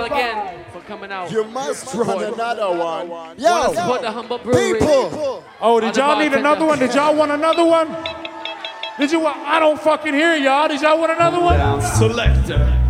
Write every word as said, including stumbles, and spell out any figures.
y'all again for coming out. You must run another one. Wanna Yo, support the Humble Brewery. people. Oh, did y'all need another one? Did y'all want another one? Did you want? I don't fucking hear y'all. Did y'all want another one? Selector.